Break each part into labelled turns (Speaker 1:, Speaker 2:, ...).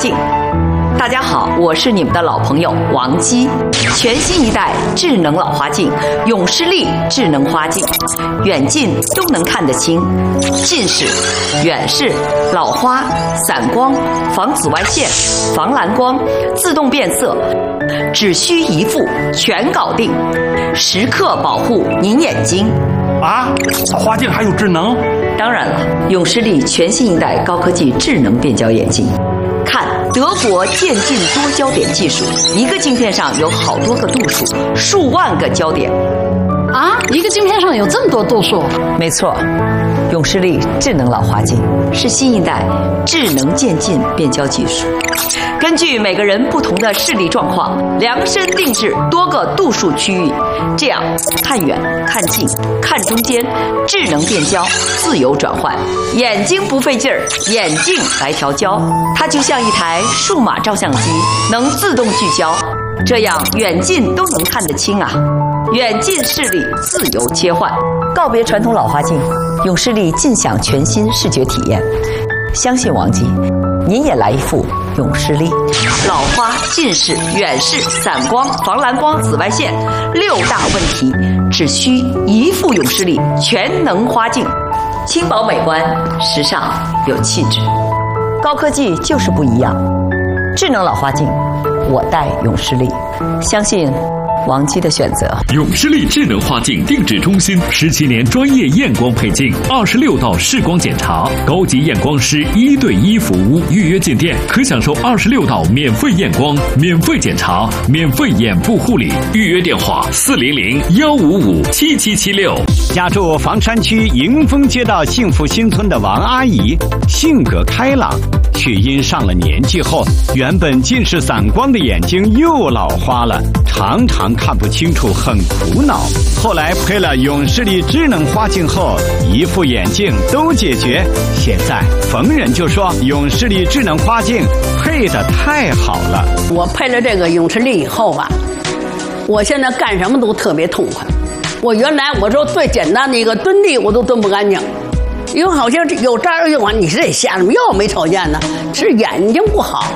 Speaker 1: 镜。大家好，我是你们的老朋友王姬。全新一代智能老花镜永视力智能花镜，远近都能看得清，近视、远视、老花、散光、防紫外线、防蓝光、自动变色，只需一副全搞定，时刻保护您眼睛。
Speaker 2: 啊，老花镜还有智能？
Speaker 1: 当然了，永视力全新一代高科技智能变焦眼镜。看德国渐进多焦点技术，一个镜片上有好多个度数，数万个焦点。
Speaker 3: 啊，一个镜片上有这么多度数？
Speaker 1: 没错，永视力智能老花镜是新一代智能渐进变焦技术，根据每个人不同的视力状况，量身定制多个度数区域，这样看远、看近、看中间，智能变焦，自由转换，眼睛不费劲儿，眼镜来调焦，它就像一台数码照相机，能自动聚焦，这样远近都能看得清啊。远近视力自由切换，告别传统老花镜，永视力尽享全新视觉体验。相信王姬，您也来一副永视力。老花、近视、远视、散光、防蓝光、紫外线6大问题，只需一副永视力全能花镜，轻薄美观，时尚有气质。高科技就是不一样，智能老花镜，我戴永视力，相信王姬的选择。
Speaker 4: 永视力智能花镜定制中心17年专业验光配镜，26道视光检查，高级验光师1对1服务。预约进店可享受26道免费验光、免费检查、免费眼部护理。预约电话400-155-7776。
Speaker 5: 家住房山区迎丰街道幸福新村的王阿姨，性格开朗，却因上了年纪后，原本近视散光的眼睛又老花了，常常看不清楚，很苦恼。后来配了永视力智能花镜后，一副眼镜都解决。现在逢人就说永视力智能花镜配得太好了。
Speaker 3: 我配了这个永视力以后吧，我现在干什么都特别痛快。我原来我说最简单的一个蹲地我都蹲不干净，因为好像有这儿有完，你是得瞎什么又没瞅见呢？是眼睛不好。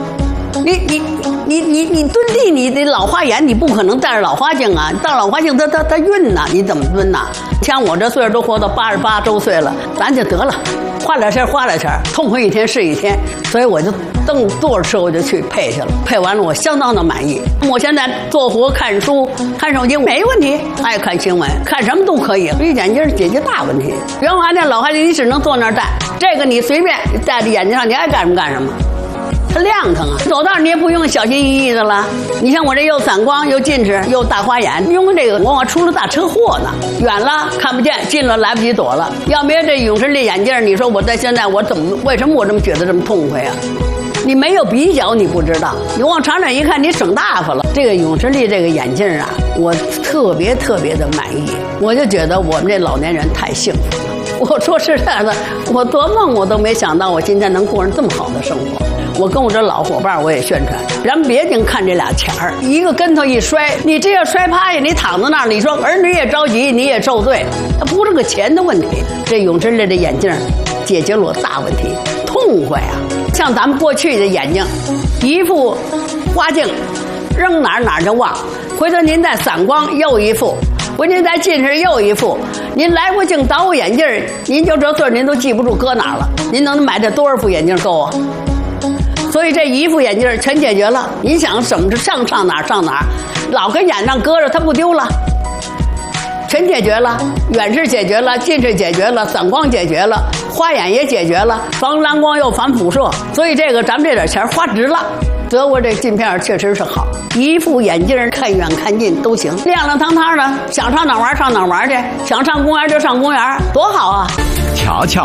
Speaker 3: 你蹲地，你得老花眼，你不可能戴着老花镜啊！戴老花镜它晕呐，你怎么蹲呐？像我这岁数都活到88周岁了，咱就得了，花点钱，痛快一天是一天。所以我就蹬多少车我就去配去了，配完了我相当的满意。我现在做活、看书、看手机没问题，爱看新闻，看什么都可以。所以眼镜解决大问题。原来那老花镜你只能坐那儿戴，这个你随便戴在眼睛上，你爱干什么干什么。它亮堂啊，走道你也不用小心翼翼的了。你像我这又散光又近视又大花眼，用这个我出了大车祸呢，远了看不见，近了来不及躲了。要没这永视力眼镜，你说我在现在我为什么我这么觉得这么痛快啊？你没有比较你不知道，你往长远一看你省大发了。这个永视力这个眼镜啊，我特别的满意，我就觉得我们这老年人太幸福了。我说实在的，我做梦我都没想到我今天能过上这么好的生活。我跟我这老伙伴我也宣传，咱别净看这俩钱儿，一个跟头一摔，你这要摔趴下，你躺在那儿，你说儿女也着急，你也受罪，它不是个钱的问题。这永视力的眼镜解决了我大问题，痛快啊！像咱们过去的眼睛，一副花镜扔哪儿就忘，回头您再散光又一副，回您再近视又一副，您来回镜倒眼镜，您就这岁您都记不住搁哪儿了，您能买这多少副眼镜够啊？所以这一副眼镜全解决了，你想怎么上哪儿上哪儿，老跟眼上搁着它不丢了，全解决了，远视解决了，近视解决了，散光解决了，花眼也解决了，防蓝光又防辐射，所以这个咱们这点钱花值了。德国这镜片确实是好，一副眼镜看远看近都行，亮亮堂堂的，想上哪玩上哪玩去，想上公园就上公园，多好啊！
Speaker 5: 瞧瞧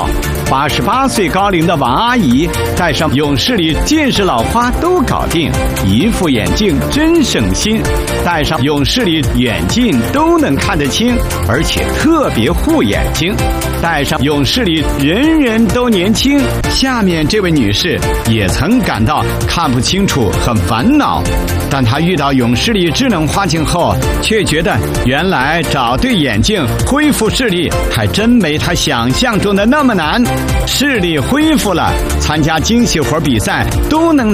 Speaker 5: ，88岁高龄的王阿姨戴上永视力近视老花都搞定，一副眼镜真省心，戴上永视力远近都能看得清，而且特别护眼睛，戴上永视力人人都年轻。下面这位女士也曾感到看不清楚很烦恼，但她遇到永视力智能花镜后，却觉得原来找对眼镜恢复视力还真没她想象中的那么难。视力恢复了，参加精细活比赛都能